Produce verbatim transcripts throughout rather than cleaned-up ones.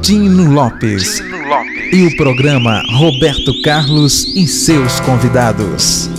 Dino Lopes. Dino Lopes. E o programa Roberto Carlos e seus convidados.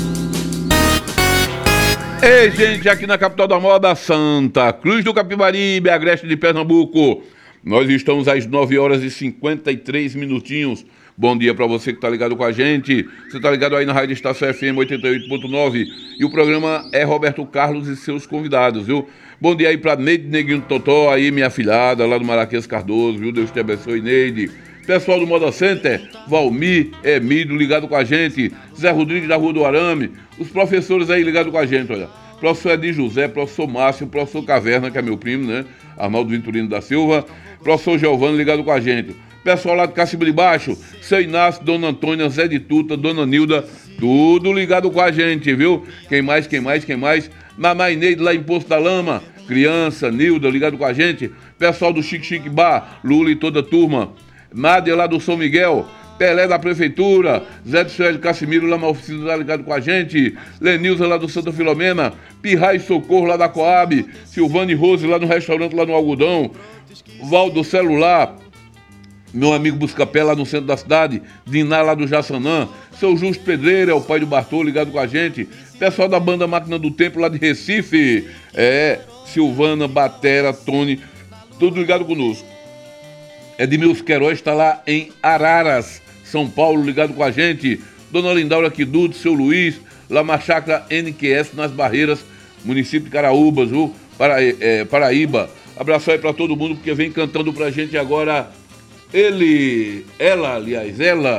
Ei, gente, aqui na capital da moda, Santa Cruz do Capibaribe, Agreste de Pernambuco. Nós estamos às nove horas e cinquenta e três minutinhos. Bom dia para você que está ligado com a gente. Você está ligado aí na Rádio Estação F M oitenta e oito ponto nove. E o programa é Roberto Carlos e seus convidados, viu? Bom dia aí para Neide Neguinho Totó, aí minha afilhada, lá do Maraquês Cardoso, viu? Deus te abençoe, Neide. Pessoal do Moda Center, Valmir, Emílio, ligado com a gente. Zé Rodrigues da Rua do Arame. Os professores aí ligados com a gente, olha. Professor Edi José, professor Márcio, professor Caverna, que é meu primo, né? Arnaldo Vitorino da Silva. Professor Giovanni ligado com a gente. Pessoal lá de Caciba de Baixo, Seu Inácio, Dona Antônia, Zé de Tuta, Dona Nilda, tudo ligado com a gente, viu? Quem mais, quem mais, quem mais? Mamãe Neide lá em Poço da Lama, criança, Nilda, ligado com a gente. Pessoal do Chique Chique Bar, Lula e toda a turma. Nádia lá do São Miguel, Pelé da Prefeitura, Zé de Céu de Cassimiro lá na oficina, tá ligado com a gente. Lenilza lá do Santa Filomena, Pirra e Socorro lá da Coab, Silvane Rose lá no restaurante lá no Algodão, Valdo Celular, meu amigo Buscapé lá no centro da cidade, Diná lá do Jaçanã, seu Justo Pedreira, é o pai do Bartô, ligado com a gente. Pessoal da banda Máquina do Tempo lá de Recife, é, Silvana, Batera, Tony, tudo ligado conosco. Edmilson Queiroz está lá em Araras, São Paulo, ligado com a gente. Dona Lindaura Quidudo, seu Luiz, lá na chácara N Q S, nas Barreiras, município de Caraúbas, viu? Para, é, Paraíba. Abraço aí para todo mundo, porque vem cantando pra gente agora ele, ela, aliás, ela.